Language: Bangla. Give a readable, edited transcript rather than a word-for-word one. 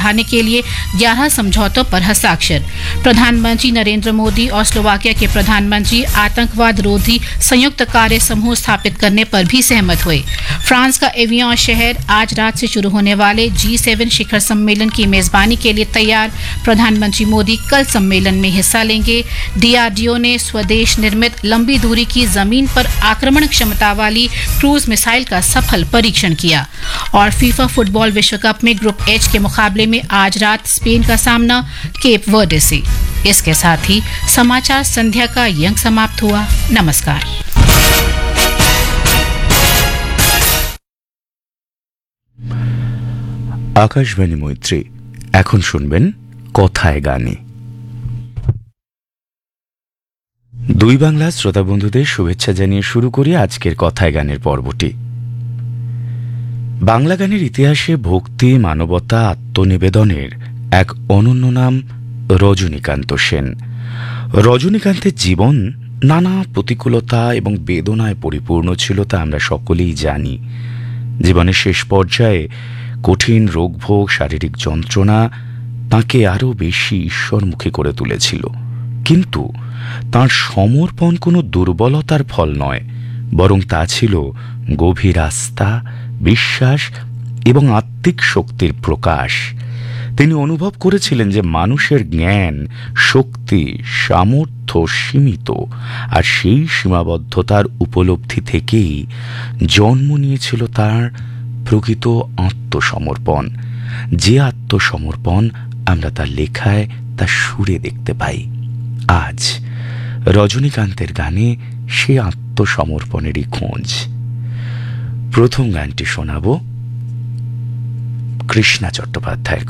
बढ़ाने के लिए 11 समझौतों पर हस्ताक्षर। प्रधानमंत्री नरेंद्र मोदी और स्लोवाकिया के प्रधानमंत्री आतंकवाद रोधी संयुक्त कार्य समूह स्थापित करने पर भी सहमत हुए। फ्रांस का एवियन शहर आज रात से शुरू होने वाले G7 शिखर सम्मेलन की मेजबानी के लिए तैयार। प्रधानमंत्री मोदी कल सम्मेलन में हिस्सा लेंगे। DRDO ने स्वदेश निर्मित लंबी दूरी की जमीन पर आक्रमण क्षमता वाली क्रूज मिसाइल का सफल परीक्षण किया। और फीफा फुटबॉल विश्व कप में ग्रुप एच के मुकाबले में आज रात स्पेन का सामना केप वर्डे से। इसके साथ ही समाचार संध्या का ये अंक समाप्त हुआ। नमस्कार। আকাশবাণী মৈত্রী, এখন শুনবেন কথায় গানে। দুই বাংলা শ্রোতা বন্ধুদের শুভেচ্ছা জানিয়ে শুরু করি আজকের কথায় গানের পর্বটি। বাংলা গানের ইতিহাসে ভক্তি, মানবতা, আত্মনিবেদনের এক অনন্য নাম রজনীকান্ত সেন। রজনীকান্তের জীবন নানা প্রতিকূলতা এবং বেদনায় পরিপূর্ণ ছিল, তা আমরা সকলেই জানি। জীবনের শেষ পর্যায়ে কঠিন রোগভোগ, শারীরিক যন্ত্রণা তাঁকে আরও বেশি ঈশ্বরমুখী করে তুলেছিল। কিন্তু তাঁর সমর্পণ কোনো দুর্বলতার ফল নয়, বরং তা ছিল গভীর আস্থা, বিশ্বাস এবং আত্মিক শক্তির প্রকাশ। তিনি অনুভব করেছিলেন যে মানুষের জ্ঞান, শক্তি, সামর্থ্য সীমিত, আর সেই সীমাবদ্ধতার উপলব্ধি থেকেই জন্ম নিয়েছিল তার প্রকৃত আত্মসমর্পণ। যে আত্মসমর্পণ আমরা তার লেখায়, তার সুরে দেখতে পাই। আজ রজনীকান্তের গানে সে আত্মসমর্পণেরই খোঁজ। প্রথম গানটি শোনাব কৃষ্ণা চট্টোপাধ্যায়ের